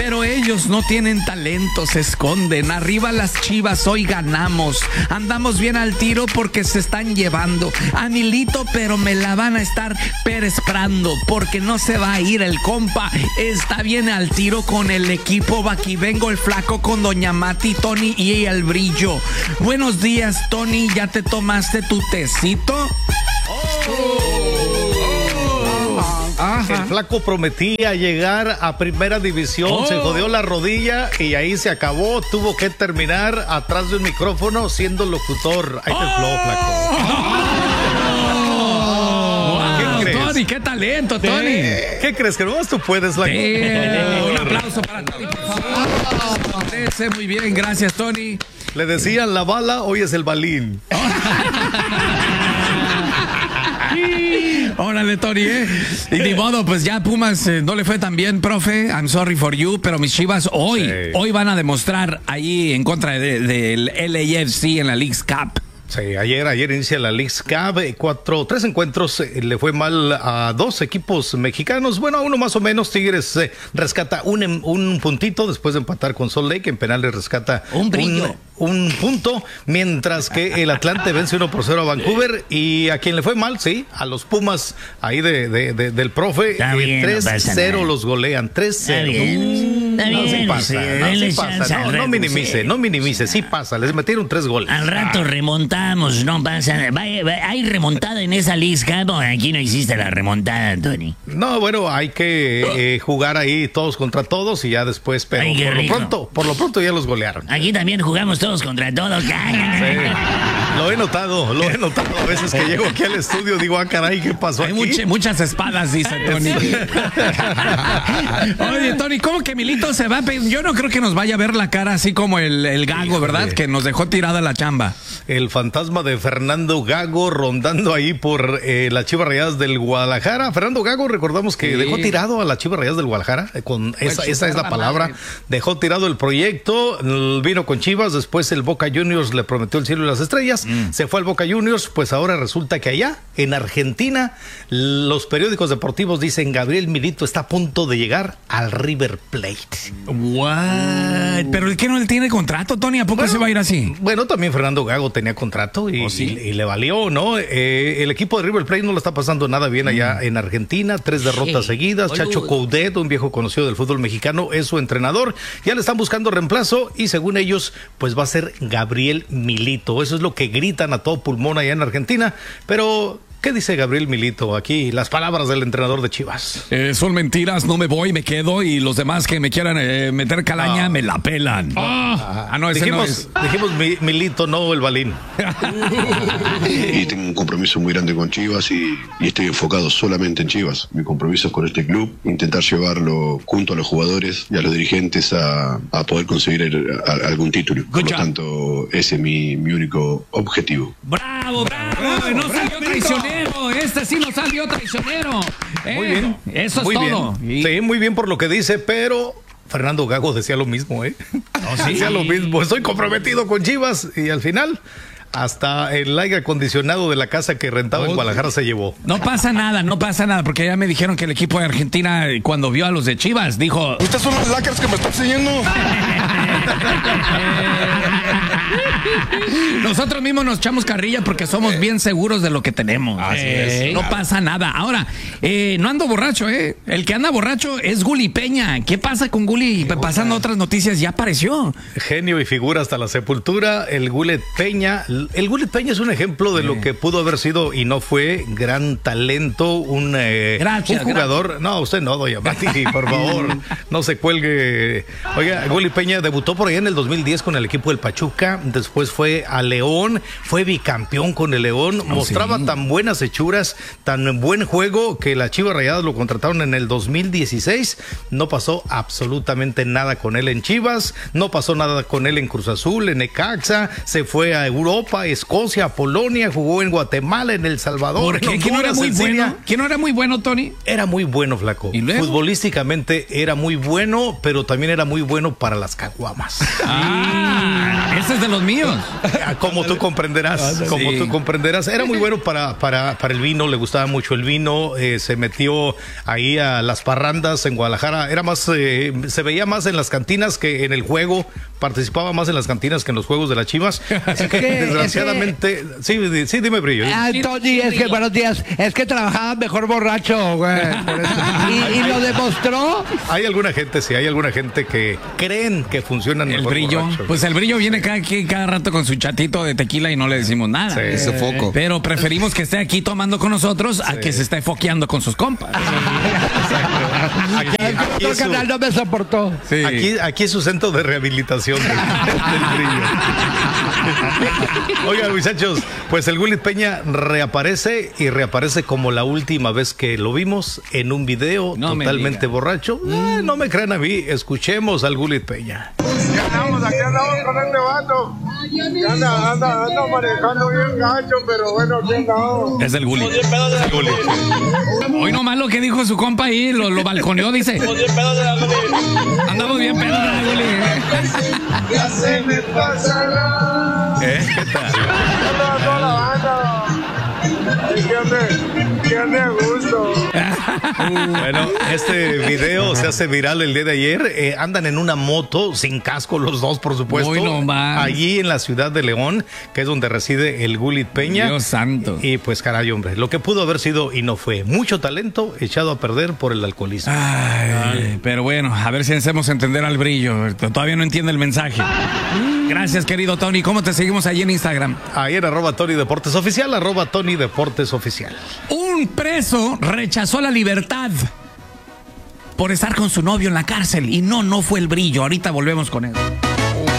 Pero ellos no tienen talento, se esconden. Arriba las Chivas, hoy ganamos. Andamos bien al tiro porque se están llevando a Milito, pero me la van a estar peresprando porque no se va a ir el compa. Está bien al tiro con el equipo. Aquí vengo el flaco con Doña Mati, Tony y el brillo. Buenos días, Tony. ¿Ya te tomaste tu tecito? El flaco prometía llegar a primera división, se jodió la rodilla y ahí se acabó. Tuvo que terminar atrás de un micrófono siendo locutor. Ahí te flow, flaco. ¿Qué crees? Tony, qué talento, Tony. ¿Qué crees? Que nomás tú puedes, flaco. Un aplauso para Tony, por favor. Parece muy bien, gracias, Tony. Le decían la bala, hoy es el balín. Órale, Tony, Y ni modo, pues ya Pumas no le fue tan bien, profe. I'm sorry for you, pero mis Chivas hoy van a demostrar ahí en contra del LAFC en la Leagues Cup. Sí, ayer inicia la Leagues Cup, 3 encuentros, le fue mal a 2 equipos mexicanos, bueno, a uno más o menos. Tigres rescata un puntito después de empatar con Salt Lake, en penales rescata un punto, mientras que el Atlante vence 1-0 a Vancouver, y a quien le fue mal, sí, a los Pumas ahí del profe, 3-0 los golean, 3-0. No minimice, sí pasa, les metieron 3 goles. Al rato remontamos, no pasa. ¿Hay remontada en esa lista? No, aquí no existe la remontada, Tony. No, bueno, hay que jugar ahí todos contra todos y ya después, pero por lo pronto ya los golearon. Aquí también jugamos todos contra todos. Sí. Lo he notado a veces que llego aquí al estudio, digo, caray, ¿qué pasó aquí? Hay muchas espadas, dice Tony. Oye, Tony, ¿cómo que Milito se va? Yo no creo que nos vaya a ver la cara así como el Gago, ¿verdad? Que nos dejó tirada la chamba. El fantasma de Fernando Gago rondando ahí por las Chivas Rayadas del Guadalajara. Fernando Gago, recordamos que dejó tirado a las Chivas Rayadas del Guadalajara, esa es la palabra, madre. Dejó tirado el proyecto, vino con Chivas, después el Boca Juniors le prometió el cielo y las estrellas, se fue al Boca Juniors, pues ahora resulta que allá, en Argentina, los periódicos deportivos dicen Gabriel Milito está a punto de llegar al River Plate. What? ¿Pero el que no tiene contrato, Tony? ¿A poco se va a ir así? Bueno, también Fernando Gago tenía contrato y le valió, ¿no? El equipo de River Plate no lo está pasando nada bien allá en Argentina, 3 derrotas seguidas. Chacho Coudet, un viejo conocido del fútbol mexicano, es su entrenador. Ya le están buscando reemplazo y según ellos, pues va a ser Gabriel Milito. Eso es lo que gritan a todo pulmón allá en Argentina, pero ¿qué dice Gabriel Milito? Aquí las palabras del entrenador de Chivas. Son mentiras, no me voy, me quedo, y los demás que me quieran meter calaña me la pelan. Dijimos Milito, no el balín. Y tengo un compromiso muy grande con Chivas y estoy enfocado solamente en Chivas. Mi compromiso es con este club, intentar llevarlo junto a los jugadores y a los dirigentes a poder conseguir algún título. Por lo tanto, ese es mi único objetivo. ¡Bravo! No salió traicionero. Este sí no salió traicionero. Muy bien. Eso es todo. Sí, muy bien por lo que dice, pero Fernando Gago decía lo mismo, Decía lo mismo. Estoy comprometido con Chivas y al final hasta el aire acondicionado de la casa que rentaba en Guadalajara se llevó. No pasa nada, porque ya me dijeron que el equipo de Argentina, cuando vio a los de Chivas, dijo: ¿Ustedes son los lacras que me están siguiendo? Nosotros mismos nos echamos carrilla porque somos bien seguros de lo que tenemos. Así es. No pasa nada. Ahora, no ando borracho, El que anda borracho es Gulli Peña. ¿Qué pasa con Gulli? Pasando otras noticias, ya apareció. Genio y figura hasta la sepultura, el Gulli Peña. El Gulli Peña es un ejemplo de lo que pudo haber sido y no fue. Gran talento, un jugador. Gracias. No, usted no, doña Mati, por favor, no se cuelgue. Oiga, Gulli Peña debutó por allá en el 2010 con el equipo del Pachuca, después fue a León, fue bicampeón con el León, mostraba tan buenas hechuras, tan buen juego que las Chivas Rayadas lo contrataron en el 2016, no pasó absolutamente nada con él en Chivas, no pasó nada con él en Cruz Azul, en Necaxa, se fue a Europa Europa, Escocia, Polonia, jugó en Guatemala, en El Salvador. ¿Por qué? ¿Que no era muy bueno? ¿Que no era muy bueno, Tony? Era muy bueno, flaco. ¿Y luego? Futbolísticamente era muy bueno, pero también era muy bueno para las caguamas. Ese es de los míos. Como tú comprenderás, tú comprenderás. Era muy bueno para el vino, le gustaba mucho el vino, se metió ahí a las parrandas en Guadalajara. Era más, se veía más en las cantinas que en el juego, participaba más en las cantinas que en los juegos de las Chivas. Así que desgraciadamente, sí, dime, Brillo. Tony, es que buenos días, es que trabajaba mejor borracho, güey. Y lo demostró. Hay alguna gente que creen que funcionan el mejor Brillo. borracho. Pues el Brillo viene cada rato con su chatito de tequila y no le decimos nada. Sí. Ese foco. Pero preferimos que esté aquí tomando con nosotros a que se esté foqueando con sus compas. Aquí El canal no me soportó. Sí. Aquí es su centro de rehabilitación del Brillo. Oigan, muchachos, pues el Gulit Peña reaparece como la última vez que lo vimos en un video totalmente borracho. No me crean a mí, escuchemos al Gulit Peña. Aquí andamos con este vato. Anda manejando bien gacho, pero bueno, aquí andamos. Es el Gulit. Hoy nomás lo que dijo su compa ahí, lo balconeó, dice. Andamos bien pedos, Gulit. Ya se me pasará. ¿Qué tal? Toda la banda. Que ande a gusto. Bueno, este video se hace viral el día de ayer. Andan en una moto, sin casco los dos, por supuesto. Uy, no más. Allí en la ciudad de León, que es donde reside el Gulit Peña. Dios santo. Y pues caray, hombre, lo que pudo haber sido y no fue. Mucho talento echado a perder por el alcoholismo. Ay, pero bueno, a ver si hacemos entender al Brillo. Todavía no entiende el mensaje. Gracias, querido Tony. ¿Cómo te seguimos allí en Instagram? Ahí en @Tony Deportes Oficial, @Tony Deportes Oficial. Un preso rechazó la libertad por estar con su novio en la cárcel. Y no fue el Brillo. Ahorita volvemos con él.